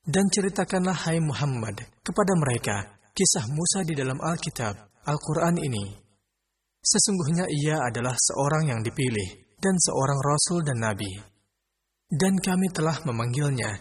Dan ceritakanlah hai Muhammad kepada mereka kisah Musa di dalam Alkitab, Al-Quran ini. Sesungguhnya ia adalah seorang yang dipilih dan seorang Rasul dan Nabi. Dan kami telah memanggilnya